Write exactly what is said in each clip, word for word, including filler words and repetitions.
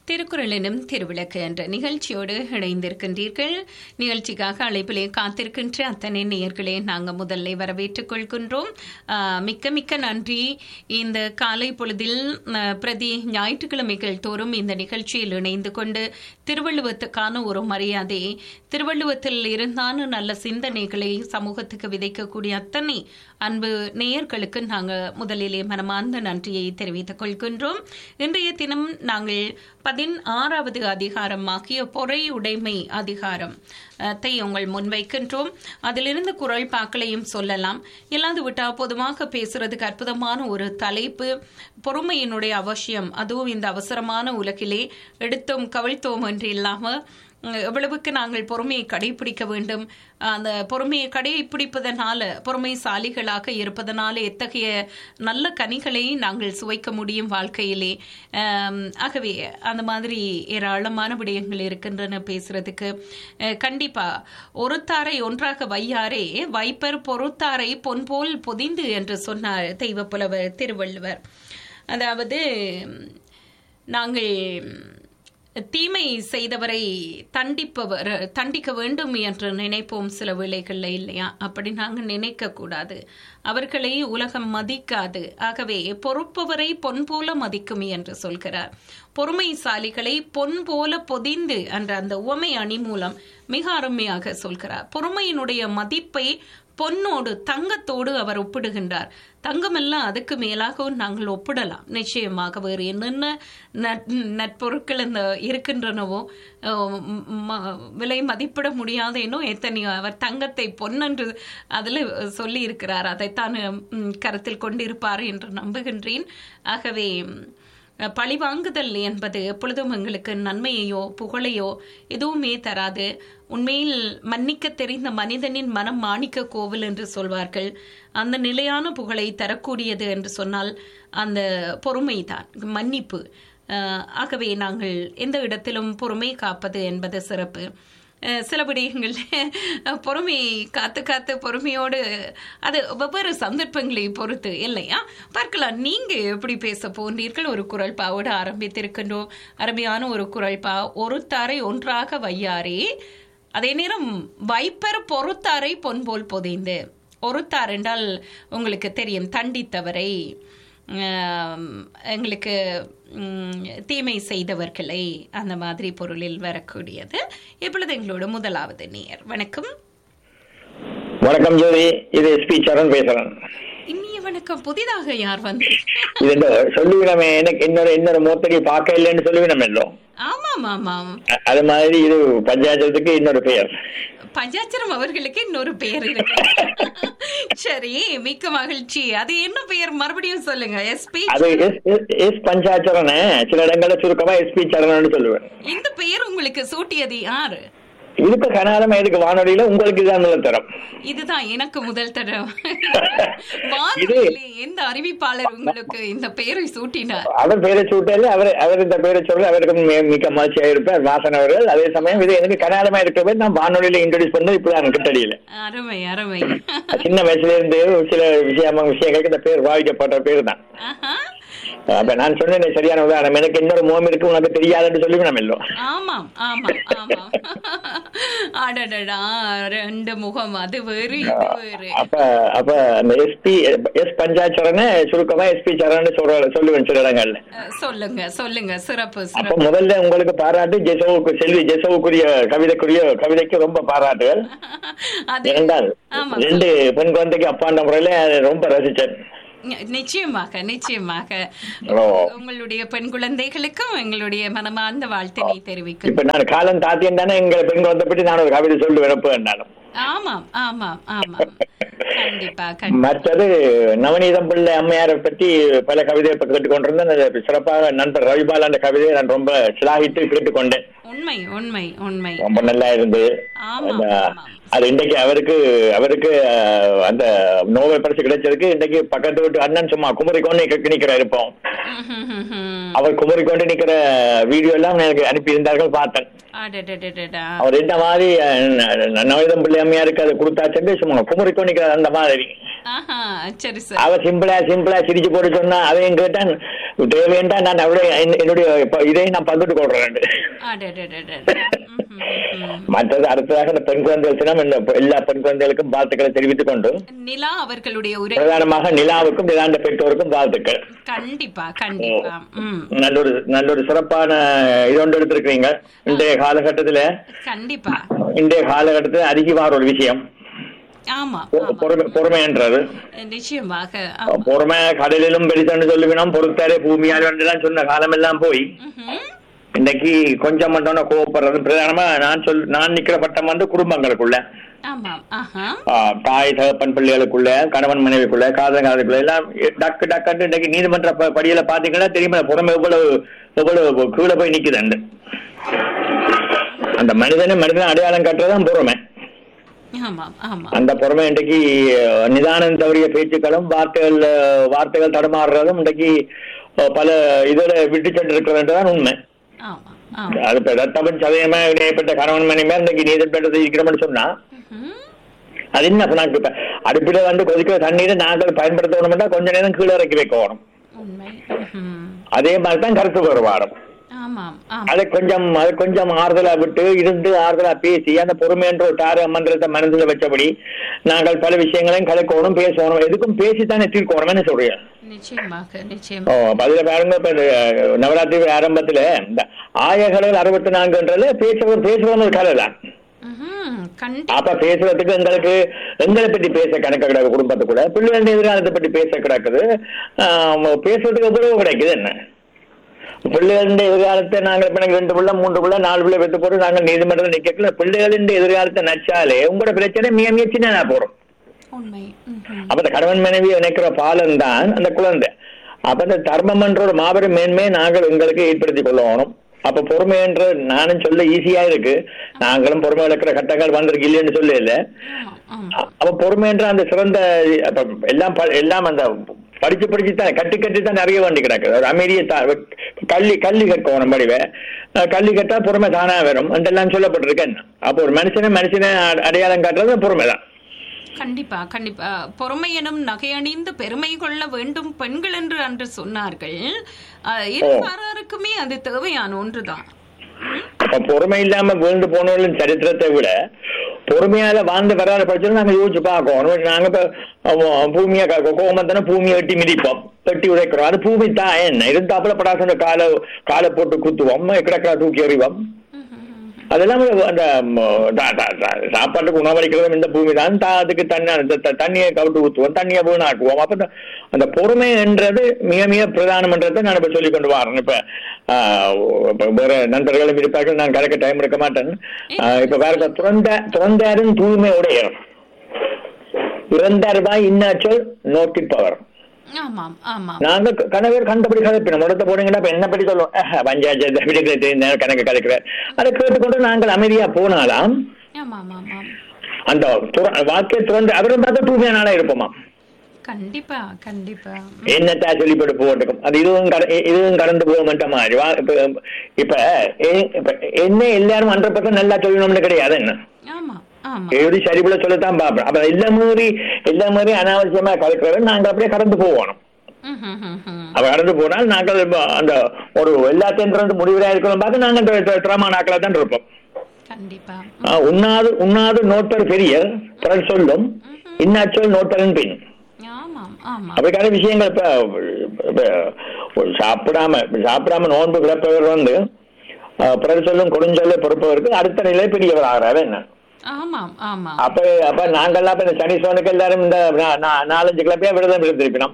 திருக்குறள் எனும் திருவிளக்கு என்ற நிகழ்ச்சியோடு இணைந்திருக்கின்றீர்கள். நிகழ்ச்சிக்காக அழைப்பிலே காத்திருக்கின்ற அத்தனை நேயர்களே நாங்கள் முதல்ல வரவேற்றுக் கொள்கின்றோம். மிக்க மிக்க நன்றி. இந்த காலை பொழுதில் பிரதி ஞாயிற்றுக்கிழமைகள் தோறும் இந்த நிகழ்ச்சியில் இணைந்து கொண்டு திருவள்ளுவத்துக்கான ஒரு மரியாதை, திருவள்ளுவத்தில் இருந்தான நல்ல சிந்தனைகளை சமூகத்துக்கு விதைக்கக்கூடிய அத்தனை அன்பு நேயர்களுக்கு நாங்கள் முதலிலே மனமார்ந்த நன்றியை தெரிவித்துக் கொள்கின்றோம். இன்றைய தினம் நாங்கள் பதினாறாவது அதிகாரமாகிய பொறை உடைமை அதிகாரம் உங்கள் முன்வைக்கின்றோம். அதிலிருந்து குறள் பாக்களையும் சொல்லலாம். இல்லாது விட்டா பொதுவாக பேசுறதுக்கு அற்புதமான ஒரு தலைப்பு பொறுமையினுடைய அவசியம். அதுவும் இந்த அவசரமான உலகிலே எடுத்தோம் கவிழ்த்தோம் என்று இல்லாம எவ்வளவுக்கு நாங்கள் பொறுமையை கடைபிடிக்க வேண்டும், அந்த பொறுமையை கடைபிடிப்பதனால பொறுமைசாலிகளாக இருப்பதனால எத்தகைய நல்ல கனிகளை நாங்கள் சுவைக்க முடியும் வாழ்க்கையிலே. ஆகவே அந்த மாதிரி ஏராளமான விடயங்கள் இருக்கின்றன பேசுறதுக்கு. கண்டிப்பா ஒருத்தாரை ஒன்றாக வையாரே வைப்பர் பொறுத்தாரை பொன்போல் பொதிந்து என்று சொன்னார் தெய்வ புலவர் திருவள்ளுவர். அதாவது நாங்கள் தீமை செய்தவரை தண்டிப்பவர் தண்டிக்க வேண்டும் என்று நினைப்போம் சில வேளைகளில், இல்லையா? அப்படி நாங்கள் நினைக்க கூடாது. அவர்களை உலகம் மதிக்காது. ஆகவே பொறுப்பவரை பொன் போல மதிக்கும் என்று சொல்கிறார். பொறுமைசாலிகளை பொன் போல பொதிந்து என்ற அந்த உவமை அணி மூலம் மிக அருமையாக சொல்கிறார். பொறுமையினுடைய மதிப்பை பொன்னோடு தங்கத்தோடு அவர் ஒப்பிடுகின்றார். தங்கமெல்லாம் அதுக்கு மேலாகவும் நாங்கள் ஒப்பிடலாம். நிச்சயமாக வேறு என்னென்ன நட்பொருட்கள் இந்த இருக்கின்றனவோ விலை மதிப்பிட முடியாதேனோ எத்தனையோ. அவர் தங்கத்தை பொன்னென்று அதில் சொல்லி இருக்கிறார். அதைத்தான் கருத்தில் கொண்டிருப்பார் என்று நம்புகின்றேன். ஆகவே பழிவாங்குதல் என்பது எப்பொழுதும் எங்களுக்கு நன்மையையோ புகழையோ எதுவுமே தராது. உண்மையில் மன்னிக்க தெரிந்த மனிதனின் மனம் மாணிக்க கோவில் என்று சொல்வார்கள். அந்த நிலையான புகழை தரக்கூடியது என்று சொன்னால் அந்த பொறுமைதான், மன்னிப்பு. ஆகவே நாங்கள் எந்த இடத்திலும் பொறுமை காப்பது என்பது சிறப்பு. சில விடயங்கள் பொறுமையை காத்து காத்து பொறுமையோடு அது வெவ்வேறு சந்தர்ப்பங்களை பொறுத்து, இல்லையா? பார்க்கலாம். நீங்க எப்படி பேச போன்றீர்கள்? ஒரு குறள் பாவோடு ஆரம்பித்திருக்கின்றோம். அருமையான ஒரு குறள் பா. ஒருத்தாரை ஒன்றாக வையாரே, அதே நேரம் வைப்பர் பொறுத்தாரை பொன்போல் பொதிந்து. ஒருத்தார் என்றால் உங்களுக்கு தெரியும், தண்டித்தவரை, எங்களுக்கு தீமை செய்தவர்களை, அந்த மாதிரி பொருளில் வரக்கூடியது. இப்பொழுது எங்களோட முதலாவது நேயர். வணக்கம். வணக்கம் ஜோதி, இது எஸ்பி சரண் பேசுறேன். இனிய வணக்கம். புதிதாக யார் வந்து சொல்லுவினமே எனக்கு இன்னொரு இன்னொரு மூத்தடி பார்க்க இல்லைன்னு சொல்லுவினம் இல்லோ? ஆமாம் ஆமாம், அது மாதிரி இது பஞ்சாயத்துக்கு இன்னொரு பெயர். பஞ்சாச்சரம் அவர்களுக்கு இன்னொரு பெயர் இருக்கு. சரி, மிக்க மகிழ்ச்சி. அது என்ன பெயர் மறுபடியும் சொல்லுங்க. எஸ்பி எஸ் பஞ்சாச்சரன், சில இடங்கள சுருக்கமா எஸ்பி சரண் சொல்லுவேன். இந்த பெயர் உங்களுக்கு சூட்டியது யாரு? இதுக்கு கனாலமா இதுக்கு வானொலியில உங்களுக்கு இதுதான் முதல் தரம். இதுதான் எனக்கு முதல் தரம். வானொலியிலே எந்த அறிவிப்பாளர் உங்களுக்கு இந்த பெயரை சூட்டினார்? அவர் பெயரை சூட்டல, அவர் அவர் இந்த பெயரை சொல்ல அவருக்கு மிக்க மகிழ்ச்சியா இருப்பார் வாசன் அவர்கள். அதே சமயம் இது எனக்கு கனாலமா இருக்கவே நான் வானொலியில இன்ட்ரோடியூஸ் பண்ணது இப்பதான் எனக்கு தெரியல. அருமை அருமை. சின்ன வயசுல இருந்து சில விஷயமா விஷயங்களுக்கு இந்த பேர் பாவிக்கப்பட்ட பேர் தான். அப்ப நான் சொன்னேன் சரியான உதாரணம். எனக்கு இன்னொரு முகம் இருக்கு உனக்கு தெரியாதுன்னு சொல்லி நம்ம இல்லோ? ஆமாம் ஆமாம் ஆமாம். அடடடா, ரெண்டு முகம், அது வேறு இது வேறு. அப்ப அப்ப அந்த எஸ்பி எஸ் பஞ்சாச்சரன் சுருக்கமா எஸ்பி சரண் சொல்ற சொல்லுவேன் சில இடங்கள்ல. சொல்லுங்க சொல்லுங்க, சிறப்பு அப்ப சிறப்பு. முதல்ல உங்களுக்கு பாராட்டு. ஜெசவுக்கு செல்வி ஜெசவுக்குரிய கவிதைக்குரிய கவிதைக்கு ரொம்ப பாராட்டுகள். இரண்டால் ரெண்டு பெண் குழந்தைக்கு அப்பாண்ட முறையில ரொம்ப ரசிச்சேன். நிச்சயமாக நிச்சயமாக. உங்களுடைய பெண் குழந்தைகளுக்கும் எங்களுடைய மனமார்ந்த வாழ்த்தினை தெரிவிக்கும். இப்ப நான் காலம் தாத்தியம் தானே எங்க பெண் குழந்தை பற்றி நான் ஒரு கவிதை சொல்லு வேண்டாலும். ஆமாம் ஆமாம் ஆமாம், கண்டிப்பா. மற்றது நவநீதம் பிள்ளை அம்மையாரை பற்றி பல கவிதையை கேட்டுக்கொண்டிருந்தேன். சிறப்பாக நண்பர் ரவிபால் அந்த கவிதையை நான் ரொம்ப சிலாகித்து கேட்டுக்கொண்டேன். உண்மை உண்மை உண்மை, ரொம்ப நல்லா இருந்தது. அது இன்றைக்கு அவருக்கு அவருக்கு அந்த நோபல் பரிசு கிடைச்சதுக்கு இன்றைக்கு பக்கத்து வீட்டு அண்ணன் சும்மா குமரி கொண்டு நிக்கிறார். இப்போ அவர் குமரி கொண்டு நிக்கிற வீடியோ எல்லாம் எனக்கு அனுப்பி இருந்தார்கள், பார்த்தேன். அவர் இந்த மாதிரி நவநீதம் பிள்ளை அம்மையாருக்கு அதை கொடுத்தாச்சு சும்மா குமரி கொண்டு நிக்கிற அந்த மாதிரி. அவ சிம்பிளா சிம்பிளா சிரிச்சு போட்டு சொன்னா அதையும் கேட்டான் தேவையா நான் அவருடைய என்னுடைய இதையும் நான் பங்கிட்டு கொள்றேன். மற்றது அடுத்ததாக பெண் குழந்தைகள் தினம் எல்லா பெண் குழந்தைகளுக்கும் வாழ்த்துக்களை தெரிவித்துக் கொண்டு நிலா அவர்களுடைய பிரதானமாக நிலாவுக்கும் நிலாண்ட பெற்றோருக்கும் வாழ்த்துக்கள். கண்டிப்பா கண்டிப்பா நல்ல ஒரு நல்ல ஒரு சிறப்பான இது ஒன்று எடுத்திருக்கீங்க இன்றைய காலகட்டத்துல. கண்டிப்பா இன்றைய காலகட்டத்தில் அதிகமான ஒரு விஷயம் பொறுமைன்றது. நிச்சயமாக பொறுமை கடலிலும் பெரிசன்னு சொல்லுவினோம், பொறுத்தாரே பூமியால் வேண்டலாம் சொன்ன காலம் எல்லாம் போய் இன்னைக்கு கொஞ்சம் மட்டும் கோவப்படுறது. பிரதானமா நான் சொல் நான் நிக்கிற பட்டம் வந்து குடும்பங்களுக்குள்ள, தாய் தகப்பன் பிள்ளைகளுக்குள்ள, கணவன் மனைவிக்குள்ள, காதல் காதலுக்குள்ள எல்லாம் டக்கு டக்கு இன்னைக்கு நீதிமன்ற படியில பாத்தீங்கன்னா தெரியுமா பொறுமை எவ்வளவு எவ்வளவு கீழே போய் நிக்குது. அந்த மனிதனை மனிதனை அடையாளம் காட்டுறதுதான் பொறுமை. அந்த பொறுமை இன்றைக்கு நிதானம் தவறிய பேச்சுக்களும் வார்த்தைகள் வார்த்தைகள் தடுமாறுறதும் இன்றைக்கு பல இதுல விட்டு சென்றிருக்கிறதுதான் உண்மை. அது ரத்தபன் சதயமா இணையப்பட்ட கணவன் மனைவி இன்னைக்கு நீதிமன்றத்தை இருக்கிறோம்னு சொன்னா அது என்ன நாக்கு அடுப்பில வந்து கொதிக்கிற தண்ணீரை நாங்கள் பயன்படுத்தணும்னா கொஞ்ச நேரம் கீழே இறக்கி வைக்கணும். அதே மாதிரிதான் கருத்து வேறுபாடும். அதை கொஞ்சம் அதை கொஞ்சம் ஆறுதலா விட்டு இருந்து ஆறுதலா பேசி அந்த பொறுமை என்ற ஒரு தார மந்திரத்தை மனசுல வச்சபடி நாங்கள் பல விஷயங்களையும் கலைக்கணும், பேசணும், எதுக்கும் பேசித்தானே தீர்க்கணும். என்ன சொல்றேன்? அதுல பாருங்க, இப்ப நவராத்திரி ஆரம்பத்துல இந்த ஆயகடல் அறுபத்தி நான்குன்றது பேசுவது பேசுவது ஒரு கலை தான். அப்ப பேசுறதுக்கு எங்களுக்கு எங்களை பற்றி பேச கணக்கு கிடக்கு, குடும்பத்துக்குள்ள பிள்ளைகள் எதிர்காலத்தை பற்றி பேச கிடக்குது, பேசுறதுக்கு எவ்வளவு கிடைக்குது. என்ன பிள்ளைகளின் எதிர்காலத்தை நாங்கள் இப்ப ரெண்டு பிள்ளை மூன்று பிள்ளை நாலு பிள்ளை பெற்று போட்டு நாங்கள் நீதிமன்றத்தில் நிக்கல. பிள்ளைகளின் எதிர்காலத்தை நச்சாலே உங்களோட பிரச்சனை மிக மிக சின்ன போறோம். அப்ப அந்த கணவன் மனைவி நினைக்கிற பாலன் தான் அந்த குழந்தை. அப்ப அந்த தர்மம் என்ற ஒரு மாபெரும் மேன்மையை நாங்கள் எங்களுக்கு ஏற்படுத்திக் கொள்ளணும். அப்ப பொறுமை என்று நானும் சொல்ல ஈஸியா இருக்கு, நாங்களும் பொறுமை இழக்கிற கட்டங்கள் வந்திருக்கு இல்லைன்னு சொல்ல இல்ல. அப்ப பொறுமை என்ற அந்த சிறந்த எல்லாம் எல்லாம் அந்த படிச்சு படிச்சு தான் கட்டி கட்டி தான் நிறைய வேண்டி கிடக்குது. அமைதியை கல்வி கல்வி கற்கணும், படிவ கல்வி கட்டா பொறுமை தானா வரும் என்றெல்லாம் சொல்லப்பட்டிருக்கேன். அப்போ ஒரு மனுஷனை மனுஷனை அடையாளம் காட்டுறது பொறுமைதான். கண்டிப்பா கண்டிப்பா. பொறுமை எனும் நகையணிந்து பெருமை கொள்ள வேண்டும் பெண்கள் என்று அன்று சொன்னார்கள். எல்லாருக்குமே அது தேவையான ஒன்றுதான். பொறுமை இல்லாம வீழ்ந்து போனவர்களின் சரித்திரத்தை விட பொறுமையால வாழ்ந்து வராத பட்சம் நாங்க யோசிச்சு பார்க்கணும். நாங்க இப்ப பூமியை கோமத்தன பூமியை வெட்டி மிதிப்போம், வெட்டி உடைக்கிறோம். அது பூமி தான் என்ன இருந்தாப்புல படாசன காலை காலை போட்டு குத்துவோம், கிடக்கா தூக்கி எறிவோம். அதெல்லாம் அந்த சாப்பாட்டுக்கு உணவளிக்கிறதும் இந்த பூமி தான். அதுக்கு தண்ணி தண்ணியை கவிட்டு ஊற்றுவோம், தண்ணியை வீணாக்குவோம். அப்ப அந்த பொறுமை என்றது மிக மிக பிரதானம் என்றதை நான் இப்ப சொல்லிக் கொண்டு வரேன். இப்ப வேற நண்பர்களும் இருப்பார்கள், நான் கலைக்க டைம் எடுக்க மாட்டேன். இப்ப வேற துறந்த துறந்தாரும் தூய்மை உடையரும் இறந்தார் பாய் இன்னாச்சொல் நோக்கிப்பவர். நாங்க கணவர் கண்டபடி கதைப்பினோம். உடத்த போனீங்கன்னா என்ன படி சொல்லுவோம், பஞ்சாயத்து கணக்கு கலைக்கிறார். அதை கேட்டுக்கொண்டு நாங்கள் அமைதியா போனாலாம் அந்த வாக்கிய துறந்து அவரும் பார்த்தா தூய்மையான நாளா இருப்போமா. கண்டிப்பா கண்டிப்பா. என்னத்தா சொல்லிப்பட்டு போட்டுக்கும் அது இதுவும் இதுவும் கடந்து போக மாட்ட மாதிரி. இப்ப என்ன எல்லாரும் ஹண்ட்ரட் பர்சன்ட் நல்லா சொல்லணும்னு கிடையாது. என்ன எப்படி சரிபுல சொல்லத்தான் பாப்பேன். அப்ப எல்லா மாதிரி எல்லா மாதிரி அனாவசியமா கலக்கிறது நாங்க அப்படியே கடந்து போவோம். அவ கடந்து போனால் நாங்கள் அந்த ஒரு எல்லாத்தையும் முடிவுரையா இருக்கணும் பார்த்து நாங்க திறமா நாக்களா தான் இருப்போம். உண்ணாது உண்ணாது நோட்டர் பெரிய பிறர் சொல்லும் இன்னாச்சொல் நோட்டரின் பின். அப்படிக்கான விஷயங்கள் இப்ப சாப்பிடாம சாப்பிடாம நோன்பு கிடப்பவர் வந்து பிறர் சொல்லும் கொடுஞ்சொல்லை பொறுப்பவருக்கு அடுத்த நிலை பெரியவர் ஆகிறாரு. என்ன அப்ப அப்ப நாங்கெல்லாம் இந்த சனீஸ்வரனுக்கு எல்லாரும் இந்த நாலஞ்சு கிளப்பையா விரதம் இருந்திருப்பினோம்.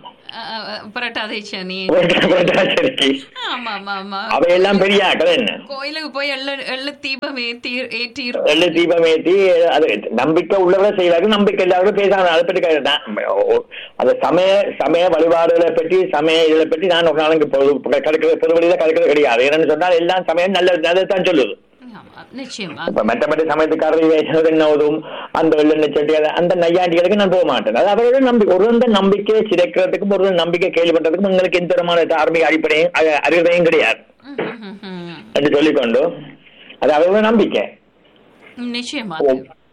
அவையெல்லாம் பெரிய ஆக்கள். என்ன கோயிலுக்கு போய் எள்ளு தீபம் ஏற்றி ஏற்றி எள்ளு தீபம் ஏற்றி அது நம்பிக்கை உள்ளவரை செய்வார்கள். நம்பிக்கை எல்லாரும் பேசாங்க. அதை பற்றி அந்த சமய சமய வழிபாடுகளை பற்றி சமய இதை பற்றி நான் ஒரு நாளைக்கு கலக்கிறது பொதுவெளியில கலக்கிறது கிடையாது. என்னன்னு சொன்னால் எல்லாம் சமயம் நல்ல நல்லதான் சொல்லுது. மற்றபடி சமயத்துக்காரர்கள் என்னதும் அந்த வெள்ள செட்டி அந்த நையாண்டிகளுக்கு நான் போக மாட்டேன். அது அவரோட நம்பிக்கை ஒரு அந்த நம்பிக்கையை சிதைக்கிறதுக்கும் ஒரு நம்பிக்கை கேள்வி பண்றதுக்கும் உங்களுக்கு எந்த விதமான தார்மீக அடிப்படையும் அறிவுரையும் கிடையாது என்று சொல்லிக்கொண்டு அது அவரோட நம்பிக்கை.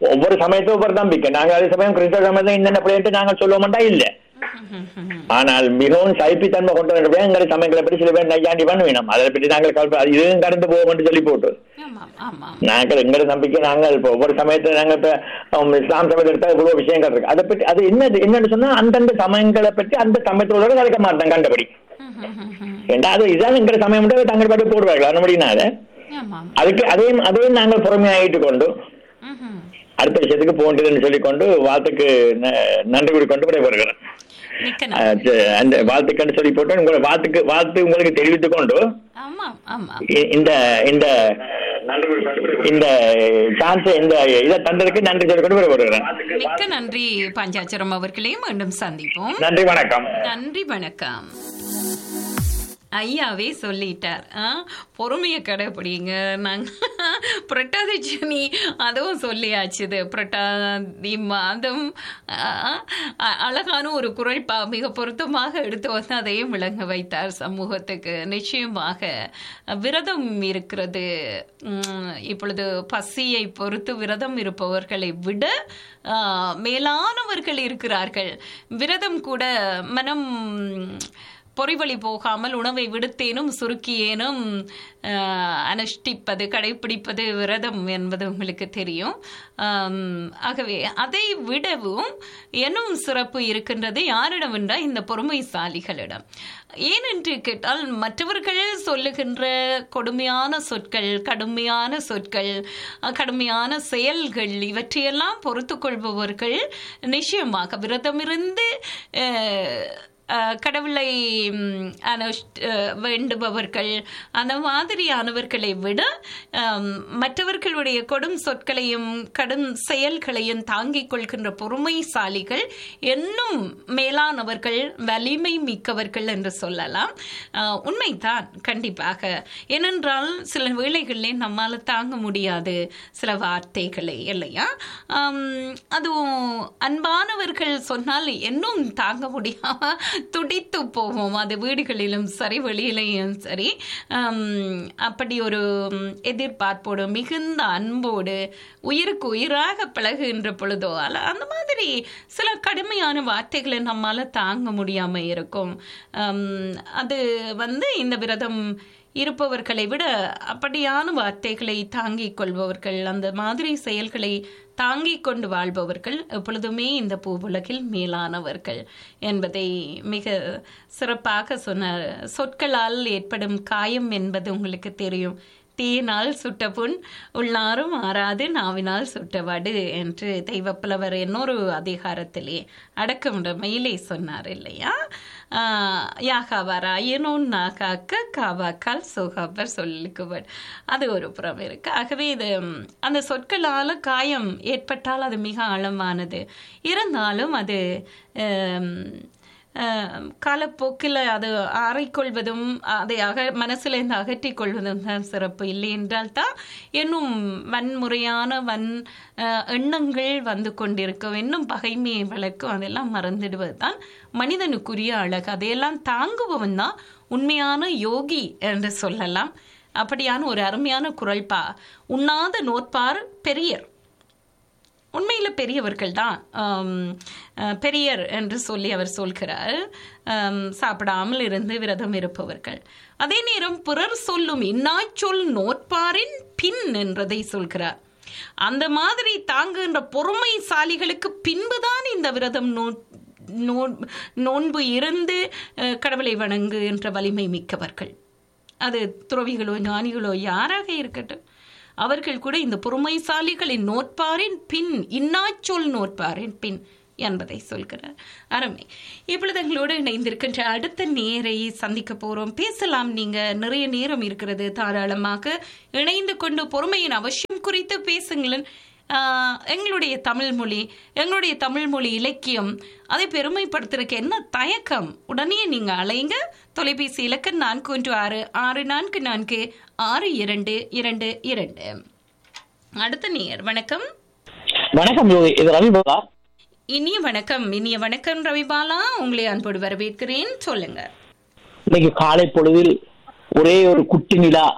ஒவ்வொரு சமயத்தும் ஒவ்வொரு நம்பிக்கை. நாங்கள் அதே சமயம் கிறிஸ்தவ சமயத்தை என்னென்ன பிள்ளைன்ட்டு நாங்கள் சொல்லுவோம்டா இல்ல. ஆனால் மிகவும் சைப்பித்தன்மை கொண்டு வந்த எங்களை சமயங்களை பற்றி சில பேர் நையாண்டி பண்ண வேணும். அதை பற்றி நாங்கள் கல்ப இதுவும் கடந்து போவோம் சொல்லி போட்டு நாங்கள் எங்களை நம்பிக்கை நாங்கள் இப்போ ஒவ்வொரு சமயத்துல நாங்கள் இப்ப இஸ்லாம் சமயத்தை எடுத்தா இவ்வளவு விஷயங்கள் இருக்கு. அதை பற்றி அது என்ன என்னன்னு சொன்னா அந்தந்த சமயங்களை பற்றி அந்த சமயத்தோட கலைக்க மாட்டேன் கண்டபடி. ரெண்டாவது இதான் எங்கிற சமயம் தங்கள் பாட்டு போடுவார்கள். அதுபடினால அதுக்கு அதையும் அதையும் நாங்கள் பொறுமையாகிட்டு கொண்டு அடுத்த விஷயத்துக்கு போன்றதுன்னு சொல்லிக்கொண்டு வாழ்த்துக்கு நன்றி கூறிக்கொண்டு விடைபெறுகிறேன். அந்த வாழ்த்துக்கள் சொல்லி போட்டு உங்களை வாழ்த்துக்கு வாழ்த்து உங்களுக்கு தெரிவித்துக் கொண்டு இந்த இந்த இந்த சான்ஸ் இந்த இதை தந்ததுக்கு நன்றி சொல்லிக்கொண்டு விடைபெறுகிறேன். மிக்க நன்றி பஞ்சாட்சரம் அவர்களே. மீண்டும் சந்திப்போம். நன்றி வணக்கம். நன்றி வணக்கம். ஐயாவே சொல்லிட்டார், பொறுமையை கடைப்பிடிங்க. நாங்கள் புரட்டாதி சனி அதுவும் சொல்லியாச்சுது. புரட்டாதி மாதம் அழகான ஒரு குரல் பா மிக பொருத்தமாக எடுத்து வந்து அதையும் விளங்க வைத்தார் சமூகத்துக்கு. நிச்சயமாக விரதம் இருக்கிறது. இப்பொழுது பசியை பொறுத்து விரதம் இருப்பவர்களை விட மேலானவர்கள் இருக்கிறார்கள். விரதம் கூட மனம் பொறிவழி போகாமல் உணவை விடுத்தேனும் சுருக்கியேனும் அனுஷ்டிப்பது கடைபிடிப்பது விரதம் என்பது உங்களுக்கு தெரியும். ஆகவே அதை விடவும் இன்னும் சிறப்பு இருக்கின்றது யாரிடம் என்றால் இந்த பொறுமைசாலிகளிடம். ஏனென்று கேட்டால் மற்றவர்கள் சொல்லுகின்ற கொடுமையான சொற்கள், கடுமையான சொற்கள், கடுமையான செயல்கள் இவற்றையெல்லாம் பொறுத்து கொள்பவர்கள் நிச்சயமாக விரதமிருந்து கடவுளை வேண்டுபவர்கள் அந்த மாதிரியானவர்களை விட மற்றவர்களுடைய கொடும் சொற்களையும் கடும் செயல்களையும் தாங்கிக் கொள்கின்ற பொறுமைசாலிகள் இன்னும் மேலானவர்கள், வலிமை மிக்கவர்கள் என்று சொல்லலாம். உண்மைதான் கண்டிப்பாக. ஏனென்றால் சில வேளைகளிலே நம்மால் தாங்க முடியாது சில வார்த்தைகளை இல்லையா. அதுவும் அன்பானவர்கள் சொன்னால் இன்னும் தாங்க முடியாம துடித்து போவோம். அது வீடுகளிலும் சரி வெளியிலையும் சரி. அப்படி ஒரு எதிர்பார்ப்போடு மிகுந்த அன்போடு உயிருக்கு உயிராக பழகுகின்ற பொழுதோ அல்ல அந்த மாதிரி சில கடுமையான வார்த்தைகளை நம்மால தாங்க முடியாம இருக்கும். அது வந்து இந்த விரதம் இருப்பவர்களை விட அப்படியான வார்த்தைகளை தாங்கிக் கொள்பவர்கள், அந்த மாதிரி செயல்களை தாங்கிக் கொண்டு வாழ்பவர்கள் எப்பொழுதுமே இந்த பூவுலகில் மேலானவர்கள் என்பதை மிக சிறப்பாக சொன்னார். சொற்களால் ஏற்படும் காயம் என்பது உங்களுக்கு தெரியும். தீயினால் சுட்ட புண் உள்ளாரும் ஆறாது நாவினால் சுட்டவாடு என்று தெய்வப்புலவர் இன்னொரு அதிகாரத்திலே அடக்கமுடைமையிலே சொன்னார் இல்லையா. யாகாவாராயினும் நாகாக்க காவாக்கால் சோகாவர் சொல்லிக்குவர். அது ஒரு புறம் இருக்கு. ஆகவே இது அந்த சொற்களால் காயம் ஏற்பட்டால் அது மிக ஆழமானது. இருந்தாலும் அது காலப்போக்கில் அது ஆறிக்கொள்வதும் அதை அக மனசிலிருந்து அகற்றிக் கொள்வதும் தான் சிறப்பு. இல்லை என்றால் தான் இன்னும் வன்முறையான வன் எண்ணங்கள் வந்து கொண்டிருக்கும், இன்னும் பகைமையை வளர்க்கும். அதெல்லாம் மறந்துடுவது தான் மனிதனுக்குரிய அழகு. அதையெல்லாம் தாங்குபவன் தான் உண்மையான யோகி என்று சொல்லலாம். அப்படியான ஒரு அருமையான குரல்பா. உண்ணாத நோற்பார் பெரியர். உண்மையில் பெரியவர்கள் தான் பெரியர் என்று சொல்லி அவர் சொல்கிறார். சாப்பிடாமல் இருந்து விரதம் இருப்பவர்கள். அதே நேரம் பிறர் சொல்லும் இன்னாச்சொல் நோற்பாரின் பின் என்றதை சொல்கிறார். அந்த மாதிரி தாங்குகின்ற பொறுமைசாலிகளுக்கு பின்புதான் இந்த விரதம் நோ நோன்பு இருந்து கடவுளை வணங்குகின்ற வலிமை மிக்கவர்கள். அது துறவிகளோ ஞானிகளோ யாராக இருக்கட்டும், அவர்கள் கூட இந்த பொறுமைசாலிகளின் நோற்பாரின் பின் இன்னாச்சொல் நோற்பாரின் பின் என்பதை சொல்கிறார். அருமை. இப்பொழுது எங்களோடு இணைந்திருக்கின்ற அடுத்த நேரை சந்திக்க போறோம். பேசலாம். நீங்க நிறைய நேரம் இருக்கிறது, தாராளமாக இணைந்து கொண்டு பொறுமையின் அவசியம் குறித்து பேசுங்களேன். எங்களுடைய தமிழ் மொழி, எங்களுடைய தமிழ் மொழி இலக்கியம், அதை பெருமைப்படுத்துறதுக்கு என்ன தயக்கம்? உடனே நீங்க அலைங்க. தொலைபேசி இலக்கம் நான்கு ஒன்று ஆறு ஆறு நான்கு நான்கு ஆறு இரண்டு இரண்டு இரண்டு. அடுத்த நேயர். வணக்கம். வணக்கம், இது ரவிபாலா. இனிய வணக்கம். இனிய வணக்கம் ரவிபாலா, உங்களை அன்போடு வரவேற்கிறேன். சொல்லுங்க. இன்னைக்கு காலை பொழுதில் ஒரே ஒரு குட்டி நிலா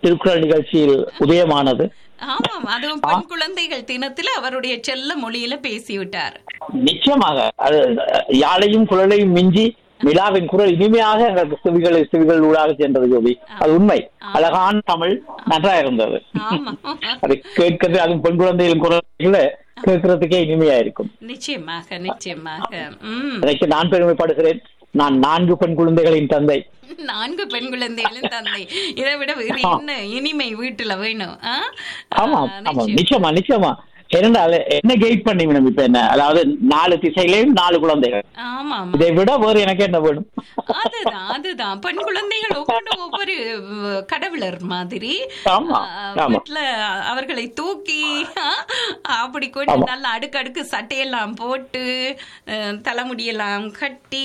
திருக்குறள் நிகழ்ச்சியில் உதயமானது. ஆமாம், அதுவும் பெண் குழந்தைகள் தினத்துல அவருடைய செல்ல மொழியில பேசிவிட்டார். நிச்சயமாக அது யாழையும் குரலையும் மிஞ்சி நிலாவின் குரல் இனிமையாக செவிகள் செவிகள் ஊடாக சென்றது ஜோதி. அது உண்மை. அழகான தமிழ் நன்றாக இருந்தது. அதை கேட்கிறது, அதுவும் பெண் குழந்தைகளின் குரல்ல கேட்கறதுக்கே இனிமையா இருக்கும். நிச்சயமாக நிச்சயமாக. அதற்கு நான் பெருமைப்படுகிறேன். நான் நான்கு பெண் குழந்தைகளின் தந்தை. நான்கு பெண் குழந்தைகளின் தந்தை. இதை விட வேறு என்ன இனிமை வீட்டுல வேணும்? ஆமா ஆமா, நிச்சயமா நிச்சயமா. இரண்டாவது என்ன கெயிட் பண்ணி வேணும் இப்ப என்ன, அதாவது நாலு திசையிலையும் நாலு குழந்தைகள். ஆமா, இதை விட வேறு எனக்கு என்ன வேணும்? அதுதான் அதுதான் பெண் குழந்தைகள் ஒவ்வொரு ஒவ்வொரு கடவுளர் மாதிரி வீட்டுல அவர்களை தூக்கி அப்படி கொண்டு நல்லா அடுக்கு அடுக்கு சட்டையெல்லாம் போட்டு தலைமுடியெல்லாம் கட்டி.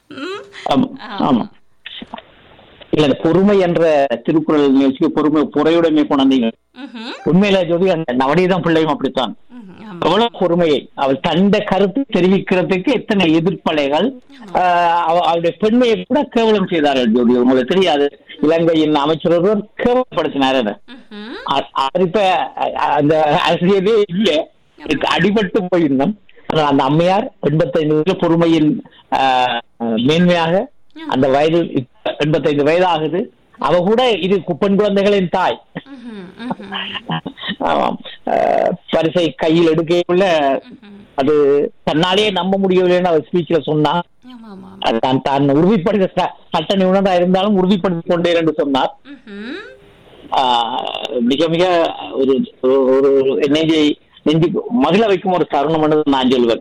இல்ல, பொறுமை என்ற திருக்குறள் நிகழ்ச்சிக்கு பொறுமை பொறையுடைமை கொண்டீங்க. உண்மையில ஜோதி அந்த நவநீதம் பிள்ளையும் அப்படித்தான். எவ்வளவு பொறுமையை அவள் தந்த கருத்து தெரிவிக்கிறதுக்கு எத்தனை எதிர்ப்பலைகள், அவருடைய பெண்மையை கூட கேவலம் செய்தார்கள் ஜோதி. உங்களுக்கு தெரியாது, இலங்கையின் அமைச்சர் ஒருவர் கேவலப்படுத்தினார். இப்ப அந்த அரசியலே இல்ல, அடிபட்டு போயிருந்தோம். அந்த அம்மையார் எண்பத்தைந்து பொறுமையின் மேன்மையாக அந்த வயது எண்பத்தைந்து வயதாகுது. அவ கூட இது பெண் குழந்தைகளின் தாய். பரிசை கையில் எடுக்கக்குள்ள அது தன்னாலேயே நம்ப முடியவில்லைன்னு அவர் ஸ்பீச்ல சொன்னா. தான் தான் உறுதிப்படுத்த சட்ட நிபுணரா இருந்தாலும் உறுதிப்படுத்திக் கொண்டே என்று சொன்னார். மிக மிக ஒரு ஒரு நெஞ்சை நெஞ்சு மகிழ வைக்கும் ஒரு தருணம் என்று நான் சொல்வேன்.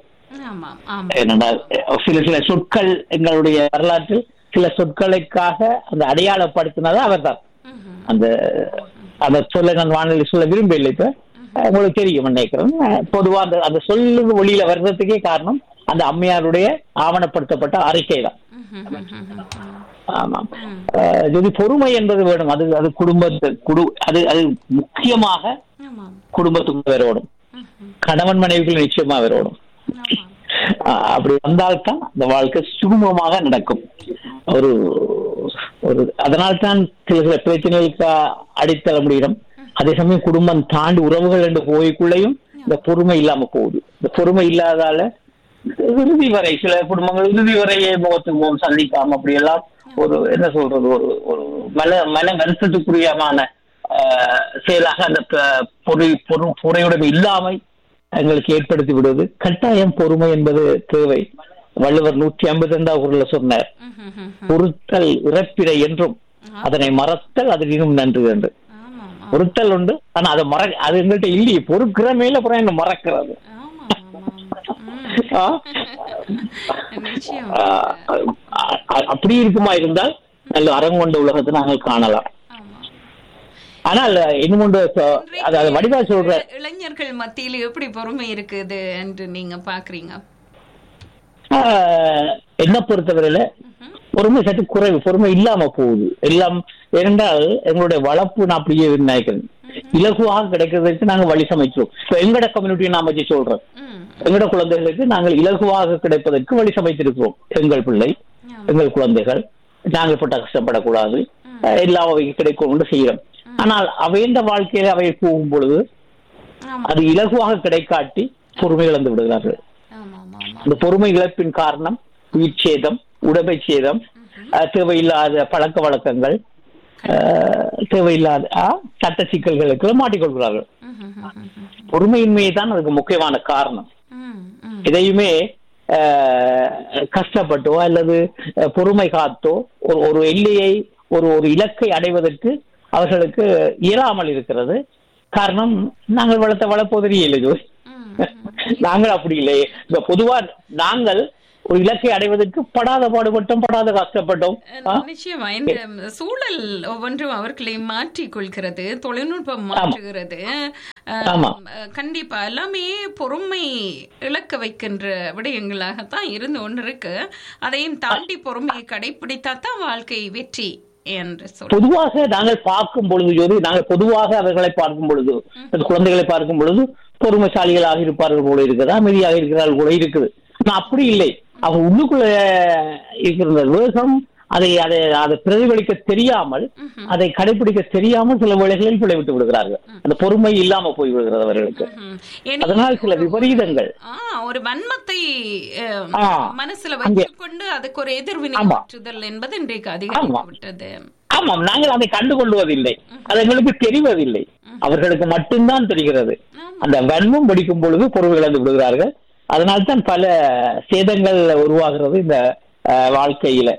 சில சில சொற்கள் எங்களுடைய வரலாற்றில் சில சொற்களுக்காக அந்த அடையாளப்படுத்தினது அவர் தான். அந்த அந்த சொல்ல நான் வானொலி சொல்ல விரும்பவில்லை. இப்ப உங்களுக்கு தெரியும் நினைக்கிறேன். பொதுவா அந்த அந்த சொல்லு ஒளியில வர்றதுக்கே காரணம் அந்த அம்மையாருடைய ஆவணப்படுத்தப்பட்ட அறிக்கை தான். ஆமாம், இது பொறுமை என்பது வேணும். அது அது குடும்பத்து குடு அது அது முக்கியமாக குடும்பத்துக்கு வரணும். கணவன் மனைவிகள் நிச்சயமா வரணும். அப்படி வந்தால்தான் அந்த வாழ்க்கை சுகமமாக நடக்கும். ஒரு ஒரு அதனால்தான் சில சில பிரச்சனைகளுக்கு அடித்தள முடியும். அதே சமயம் குடும்பம் தாண்டி உறவுகள் என்று போய்க்குள்ளேயும் இந்த பொறுமை இல்லாம போகுது. இந்த பொறுமை இல்லாதால இறுதி வரை சில குடும்பங்கள் இறுதி வரையே முகத்துக்கு முகம் சந்திக்காம அப்படி எல்லாம் ஒரு என்ன சொல்றது ஒரு ஒரு மன மன வருத்தத்துக்குரியமான செயலாக அந்த பொறி பொரு பொறையுடன் இல்லாமை எங்களுக்கு ஏற்படுத்தி விடுவது. கட்டாயம் பொறுமை என்பது தேவை. வள்ளுவர் நூற்றி ஐம்பத்தி ரெண்டாவது குறள்ல சொன்னார், பொறுத்தல் இறப்பிறை என்றும் அதனை மறத்தல் அது இன்னும் நன்று என்று. பொறுத்தல் உண்டு, ஆனா அதை மற அது எங்கள்கிட்ட இல்லையே. பொறுக்கிற மேல அப்புறம் என்ன மறக்கிறது? அப்படி இருக்குமா இருந்தால் நல்ல அரங்கொண்ட உலகத்தை நாங்கள் காணலாம். ஆனால் இன்னும் ஒன்று அதாவது வடிவா சொல்ற இளைஞர்கள் மத்தியில் எப்படி பொறுமை இருக்குது என்று நீங்க பாக்குறீங்க? என்ன பொறுத்தவரையில பொறுமை சற்று குறைவு, பொறுமை இல்லாம போகுது எல்லாம். ஏனென்றால் எங்களுடைய வளர்ப்பு நான் அப்படியே நினைக்கிறேன், இலகுவாக கிடைக்கிறதுக்கு நாங்கள் வழி சமைக்கிறோம். இப்ப எங்கட கம்யூனிட்டியை நாம வச்சு சொல்றோம், எங்கட குழந்தைகளுக்கு நாங்கள் இலகுவாக கிடைப்பதற்கு வழி சமைத்திருக்கிறோம். எங்கள் பிள்ளை எங்கள் குழந்தைகள் நாங்கள் பட்ட கஷ்டப்படக்கூடாது, எல்லாம் அவை கிடைக்கும் செய்யறோம். ஆனால் அவைந்த வாழ்க்கையில அவை போகும் பொழுது அது இலகுவாக கிடைக்காட்டி பொறுமை இழந்து விடுகிறார்கள். அந்த பொறுமை இழப்பின் காரணம் உயிர் சேதம், உடமை சேதம், தேவையில்லாத பழக்க வழக்கங்கள், தேவையில்லாத சட்ட சிக்கல்களுக்கு மாட்டிக்கொள்கிறார்கள். பொறுமையின்மையை தான் அதுக்கு முக்கியமான காரணம். இதையுமே கஷ்டப்பட்டோ அல்லது பொறுமை காத்தோ ஒரு ஒரு எல்லையை ஒரு ஒரு இலக்கை அடைவதற்கு அவர்களுக்கு இயலாமல் இருக்கிறது. காரணம் நாங்கள் வளர்த்த வளர்ப்போதே இல்லை. நாங்கள் அப்படி இல்லை. இப்ப பொதுவா நாங்கள் ஒரு இலக்கை அடைவதற்கு படாத பாடுபட்டோம், படாத கஷ்டப்பட்டோம். நிச்சயமா இந்த சூழல் ஒவ்வொன்றும் அவர்களை மாற்றிக் கொள்கிறது, தொழில்நுட்பம் மாற்றுகிறது. கண்டிப்பா எல்லாமே பொறுமை இழக்க வைக்கின்ற விடயங்களாகத்தான் இருந்து ஒன்று இருக்கு. அதையும் தாண்டி பொறுமையை கடைபிடித்தா தான் வாழ்க்கை வெற்றி. பொதுவாக நாங்கள் பார்க்கும் பொழுது நாங்கள் பொதுவாக அவர்களை பார்க்கும் பொழுது குழந்தைகளை பார்க்கும் பொழுது பொறுமைசாலிகளாக இருப்பார்கள் போல இருக்குது, அமைதியாக இருக்கிறார்கள் போல இருக்குது. அப்படி இல்லை. அவங்க உள்ளுக்குள்ள இருக்கிற வேகம், அதை அதை அதை பிரதிபலிக்க தெரியாமல் அதை கடைபிடிக்க தெரியாமல் சில வேளைகளில் பிழை விட்டு விடுகிறார்கள். அந்த பொறுமை இல்லாம போய் விடுகிறது அவர்களுக்கு. அதனால் சில விபரீதங்கள் ஒரு வன்மத்தை மனசுல வைத்துக்கொண்டு அதுக்கு ஒரு எதிர்வினை மாற்றுதல் என்பது இன்றைக்கு அதிகமாகிவிட்டது. ஆமாம், நாங்கள் அதை கண்டுகொள்வதில்லை, அது எங்களுக்கு தெரிவதில்லை, அவர்களுக்கு மட்டும்தான் தெரிகிறது. அந்த வன்மம் படிக்கும் பொழுது பொறுமை இழந்து விடுகிறார்கள். அதனால்தான் பல சேதங்கள் உருவாகிறது இந்த வாழ்க்கையில.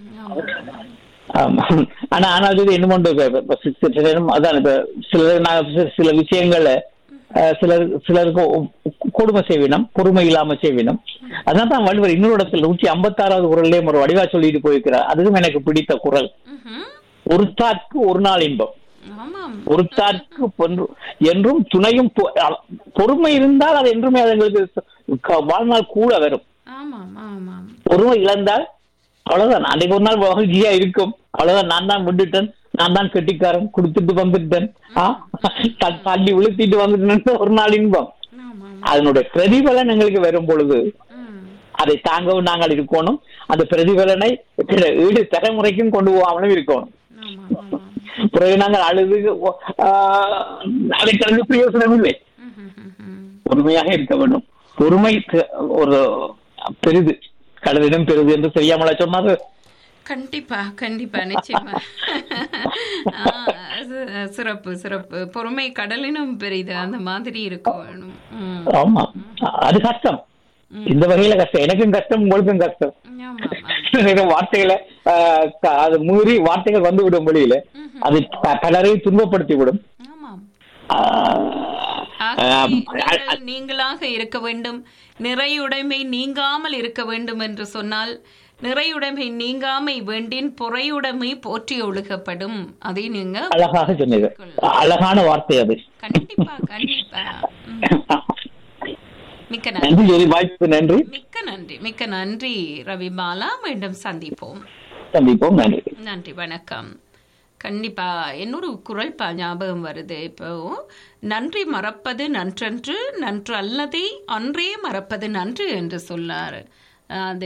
ஆனா ஆனால் இது என்ன அதான் இப்ப சில சில விஷயங்கள்ல சிலர் சிலருக்கு கொடுமை செய்வினம், பொறுமை இல்லாம செய்வினம். அதான் தான் வள்ளுவர் இன்னொரு இடத்துல நூற்றி ஐம்பத்தி ஆறாவது குரல்லையும் ஒரு வடிவா சொல்லிட்டு போயிருக்கிறார். அதுவும் எனக்கு பிடித்த குரல். ஒருத்தார்க்கு ஒரு நாள் இன்பம், ஒருத்தார்க்கு என்றும் துணையும். பொறுமை இருந்தால் அது என்றுமே அது எங்களுக்கு வாழ்நாள் கூட வரும். பொறுமை இழந்தால் அவ்வளவுதான், அன்றைக்கு ஒரு நாள் மகிழ்ச்சியா இருக்கும், அவ்வளவுதான். நான் தான் விட்டுட்டேன், நான் தான் கெட்டிக்காரன், கொடுத்துட்டு வந்துட்டேன், தள்ளி விழுத்திட்டு வந்துட்டேன், ஒரு நாள் இன்பம். அதனுடைய பிரதிபலன் எங்களுக்கு வரும் பொழுது அதை தாங்கவும் நாங்கள் இருக்கணும். அந்த பிரதிபலனை ஈடு தலைமுறைக்கும் கொண்டு போகாமலும் இருக்கணும். பிறகு நாங்கள் அழுது அதை கடந்து பிரயோசனம் இல்லை. பொறுமையாக இருக்க வேண்டும். பொறுமை ஒரு பெரிது, கடலிடம் பெரிது என்று தெரியாமல சொன்னாரு. கண்டிப்பா கண்டிப்பா நிச்சயமா. சிறப்பு சிறப்பு. பொறுமை கடலினும் பெரிது, அந்த மாதிரி இருக்க வேணும். ஆமா, அது கஷ்டம். இந்த வகையில கஷ்டம், எனக்கும் கஷ்டம், உங்களுக்கும் கஷ்டம். வார்த்தைகளை அது மீறி வார்த்தைகள் வந்து விடும் வழியில அது பலரை துன்பப்படுத்தி விடும். நீங்களாக இருக்க வேண்டும், நிறையுடைமை நீங்காமல் இருக்க வேண்டும் என்று சொன்னால், நிறையுடைமை நீங்காமை வேண்டின் பொறையுடைமை போற்றி ஒழுகப்படும். அதை நீங்க அழகாக சொன்னீங்க, அழகான வார்த்தை அது. கண்டிப்பா கண்டிப்பா. மிக்க நன்றி, வாய்ப்பு நன்றி. மிக்க நன்றி, மிக்க நன்றி ரவி பாலா. மீண்டும் சந்திப்போம் சந்திப்போம். நன்றி நன்றி, வணக்கம். கண்டிப்பா இன்னொரு குரல் ஞாபகம் வருது இப்போ. நன்றி மறப்பது நன்றன்று, நன்று அல்லதை அன்றே மறப்பது நன்று என்று சொன்னார். அது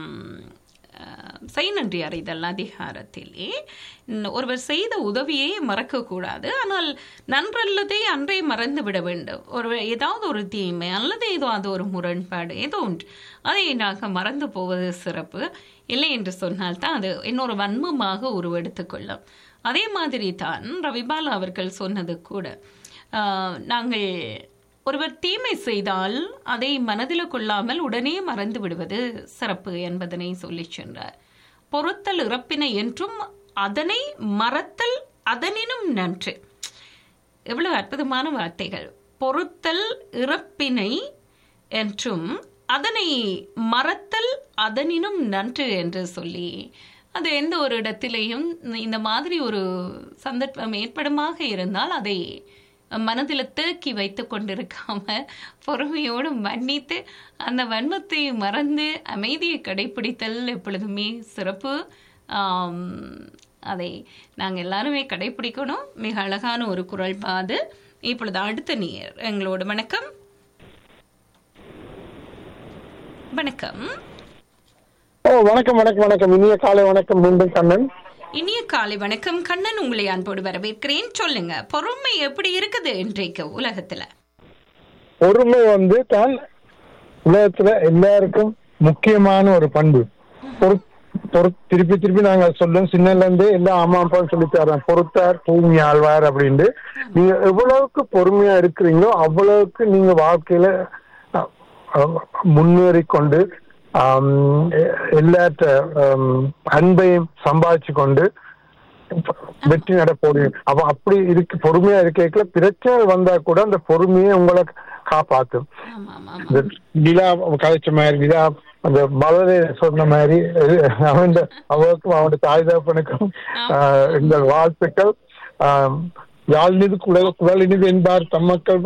செய் நன்றி அறிதல் அதிகாரத்திலே ஒருவர் செய்த உதவியை மறக்கக்கூடாது, ஆனால் நன்றல்லதை அன்றே மறந்து விட வேண்டும். ஒரு ஏதாவது ஒரு தீமை அல்லது ஏதோ அது ஒரு முரண்பாடு ஏதோ ஒன்று, அதை நாங்கள் மறந்து போவது சிறப்பு இல்லை என்று சொன்னால்தான் அது இன்னொரு வன்மமாக உருவெடுத்துக்கொள்ளும். அதே மாதிரி தான் ரவிபாலா அவர்கள் சொன்னது கூட. நாங்கள் ஒருவர் தீமை செய்தால் அதை மனதில் கொள்ளாமல் உடனே மறந்து விடுவது சிறப்பு என்பதனை சொல்லி சென்றார். பொறுத்தல் இறப்பினை என்றும் அதனை மறத்தல் அதனினும் நன்று. எவ்வளவு அற்புதமான வார்த்தைகள். பொறுத்தல் இறப்பினை என்றும் அதனை மறத்தல் அதனினும் நன்று என்று சொல்லி, அது எந்த ஒரு இடத்திலேயும் இந்த மாதிரி ஒரு சந்தர்ப்பம் ஏற்படுமாக இருந்தால் அதை மனதில் தேக்கி வைத்து கொண்டிருக்காம பொறுமையோடு மன்னித்து அந்த வன்மத்தை மறந்து அமைதியை கடைபிடித்தல் எப்பொழுதுமே சிறப்பு. அதை நாங்கள் எல்லாருமே கடைபிடிக்கணும். மிக அழகான ஒரு குரல் பாது. இப்பொழுது அடுத்த நேயர் எங்களோட. வணக்கம் வணக்கம். ஓ வணக்கம் வணக்கம் வணக்கம். இனிய காலை வணக்கம். மீண்டும் கண்ணன். இனிய காலை வணக்கம் கண்ணன். உங்களை அன்போடு வரவேற்கிறேன். சொல்லுங்க, பொறுமை எப்படி இருக்குது இன்றைக்கு உலகத்துல? பொறுமை வந்து தான் உலகத்துல எல்லாருக்கும் முக்கியமான ஒரு பண்பு. திருப்பி திருப்பி நாங்க சொல்லும், சின்னல இருந்து எல்லாம் அம்மா அப்பா சொல்லி தரோம், பொறுத்தார் பூமி ஆழ்வார் அப்படின்ட்டு. நீங்க எவ்வளவுக்கு பொறுமையா இருக்கிறீங்களோ அவ்வளவுக்கு நீங்க வாழ்க்கையில முன்னேறி கொண்டு எல்லாத்த அன்பையும் சம்பாதிச்சு கொண்டு வெற்றி நட போறீங்க. அப்ப அப்படி இருக்கு, பொறுமையா இருக்க பிரச்சனை வந்தா கூட அந்த பொறுமையை உங்களை காப்பாத்தும். விழா கதைச்ச மாதிரி, விழா அந்த மலரை சொன்ன மாதிரி அவன் அவருக்கும் அவனுடைய தாய் தகப்பனுக்கும் எங்கள் வாழ்த்துக்கள். யாழ் நிது குழல் குழல் இனிது என்பார் தம்மக்கள்